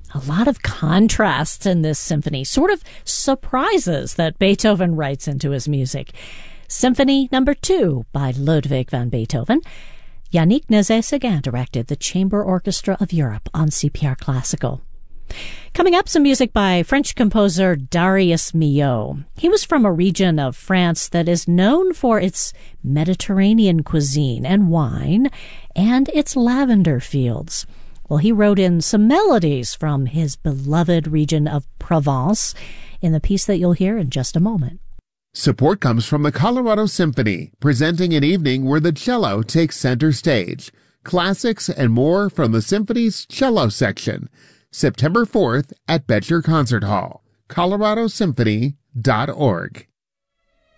A lot of contrasts in this symphony, sort of surprises that Beethoven writes into his music. Symphony No. 2 by Ludwig van Beethoven. Yannick Nézet-Séguin directed the Chamber Orchestra of Europe on CPR Classical. Coming up, some music by French composer Darius Milhaud. He was from a region of France that is known for its Mediterranean cuisine and wine and its lavender fields. Well, he wrote in some melodies from his beloved region of Provence in the piece that you'll hear in just a moment. Support comes from the Colorado Symphony, presenting an evening where the cello takes center stage. Classics and more from the symphony's cello section. September 4th at Betcher Concert Hall. coloradosymphony.org.